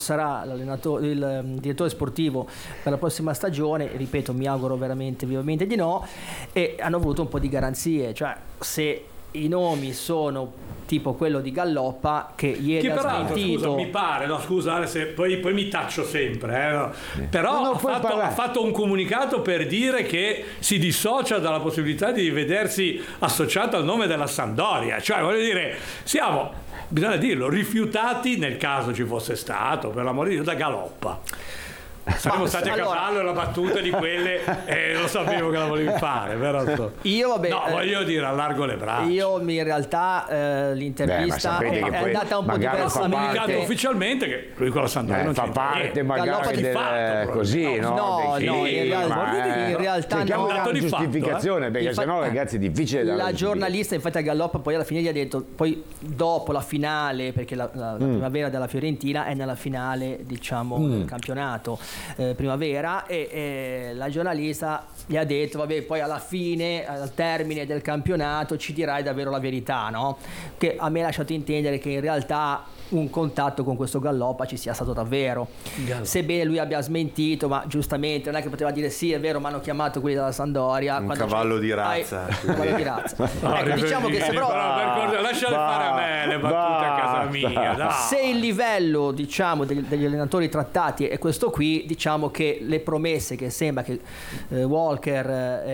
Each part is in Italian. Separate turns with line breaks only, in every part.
sarà il direttore sportivo per la prossima stagione, ripeto, mi auguro veramente vivamente di no, e hanno voluto un po' di garanzie, cioè se i nomi sono tipo quello di Galloppa, che ieri ha smentito.
Scusa, mi pare, no, scusa, se poi mi taccio sempre, no. Però ha fatto un comunicato per dire che si dissocia dalla possibilità di vedersi associato al nome della Sampdoria, cioè voglio dire, bisogna dirlo, rifiutati nel caso ci fosse stato, per l'amore di Dio, da Galloppa. Saremmo stati a cavallo e la battuta di quelle e lo sapevo che la volevi fare, però voglio dire, allargo le braccia.
Io in realtà l'intervista è andata un po' diversamente.
Ha comunicato ufficialmente che lui con la Sampdoria non
fa parte magari del
così,
no, in realtà
cerchiamo una giustificazione, perché sennò ragazzi è difficile
la giornalista infatti a Galloppa poi alla fine gli ha detto, poi dopo la finale, perché la primavera della Fiorentina è nella finale del campionato primavera, e la giornalista gli ha detto vabbè, poi alla fine, al termine del campionato ci dirai davvero la verità, no? Che a me ha lasciato intendere che in realtà un contatto con questo Galloppa ci sia stato davvero, sebbene lui abbia smentito, ma giustamente non è che poteva dire sì è vero, mi hanno chiamato quelli della Sampdoria,
un cavallo di razza.
Ecco, diciamo che se
lasciale fare a me le battute a casa mia, dai.
Se il livello diciamo degli allenatori trattati è questo qui, diciamo che le promesse che sembra che Walker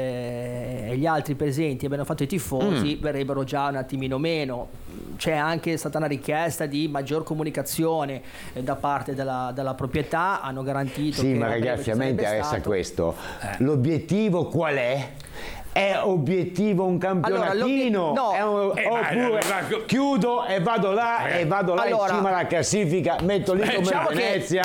e gli altri presenti abbiano fatto i tifosi verrebbero già un attimino meno. C'è anche stata una richiesta di maggior comunicazione da parte della proprietà, hanno garantito
sì, ma ragazzi a me interessa questo. L'obiettivo qual è? È obiettivo un campionatino? Oppure chiudo e vado là in cima alla classifica, metto lì come Venezia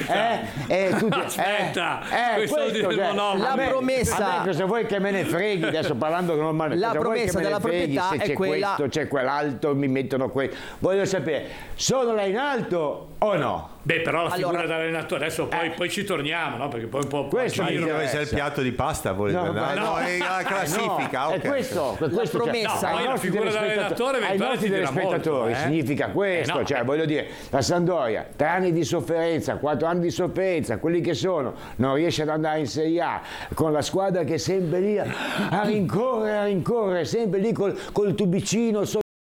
la promessa,
a me, se vuoi che me ne freghi, adesso parlando normalmente,
la promessa della proprietà
se
è
c'è
quella,
questo, c'è quell'altro, mi mettono voglio sapere, sono là in alto o no?
Beh, però la figura dell'allenatore, adesso poi ci torniamo, no? Perché poi un po'
questo deve essere il piatto di pasta, volete? No, è la classifica,
è questo
la promessa.
Poi la figura dell'allenatore
ai nostri telespettatori significa questo, cioè voglio dire, la Sampdoria 3 anni di sofferenza, 4 anni di sofferenza, quelli che non riesce ad andare in Serie A con la squadra che è sempre lì a rincorrere, sempre lì col tubicino.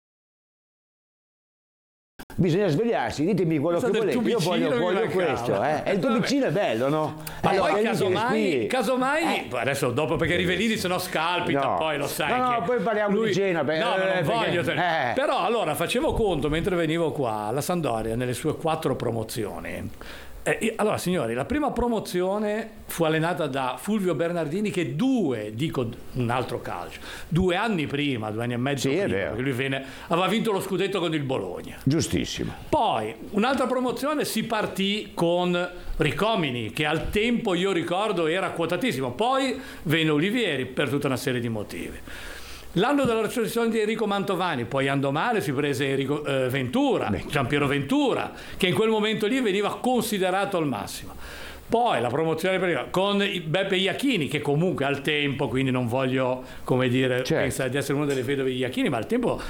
Bisogna svegliarsi, ditemi quello che volete, io voglio questo, E il tubicino è bello, no?
Ma poi casomai adesso dopo, perché Rivellini se no scalpita, poi lo sai.
No, poi parliamo di Genoa.
Non voglio. Però allora facevo conto mentre venivo qua, la Sampdoria nelle sue 4 promozioni. Allora signori, la prima promozione fu allenata da Fulvio Bernardini, che un altro calcio, 2 anni prima, 2 anni e mezzo prima, perché lui aveva vinto lo scudetto con il Bologna.
Giustissimo.
Poi un'altra promozione si partì con Ricomini, che al tempo io ricordo era quotatissimo, poi venne Olivieri per tutta una serie di motivi. L'anno della recensione di Enrico Mantovani, poi andò male, si prese Giampiero Ventura, che in quel momento lì veniva considerato al massimo. Poi la promozione con Beppe Iachini, che comunque al tempo, quindi non voglio pensare di essere uno delle vedove di Iachini, ma al tempo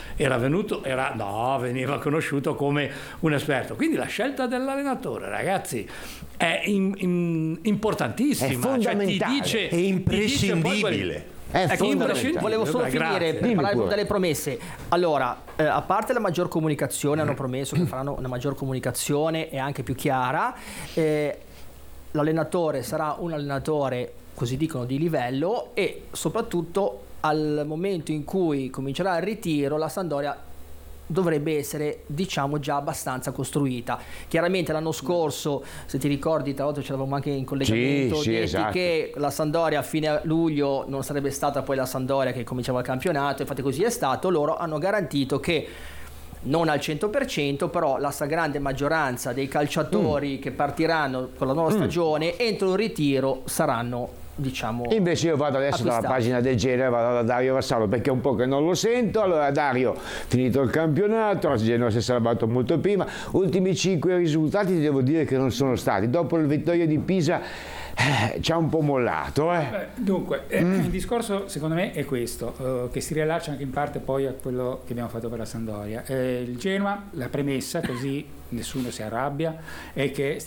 veniva conosciuto come un esperto. Quindi la scelta dell'allenatore, ragazzi, è importantissima,
è fondamentale,
è imprescindibile.
Volevo solo finire per parlare delle promesse. Allora, a parte la maggior comunicazione, hanno promesso che faranno una maggior comunicazione e anche più chiara. L'allenatore sarà un allenatore, così dicono, di livello, e soprattutto al momento in cui comincerà il ritiro la Sampdoria dovrebbe essere, diciamo, già abbastanza costruita. Chiaramente l'anno scorso, se ti ricordi, tra l'altro ce l'avevamo anche in collegamento,
esatto,
che la Sampdoria a fine luglio non sarebbe stata poi la Sampdoria che cominciava il campionato, infatti così è stato. Loro hanno garantito che non al 100%, però la stragrande maggioranza dei calciatori che partiranno con la nuova stagione entro il ritiro saranno, diciamo,
invece io vado adesso dalla pagina del Genoa, vado da Dario Vassallo, perché è un po' che non lo sento. Allora Dario, finito il campionato, la Genoa si è salvato molto prima, ultimi 5 risultati ti devo dire che non sono stati, dopo il vittoria di Pisa ci ha un po' mollato.
Dunque, il discorso secondo me è questo, che si riallaccia anche in parte poi a quello che abbiamo fatto per la Sampdoria. Il Genoa, la premessa, così nessuno si arrabbia, è che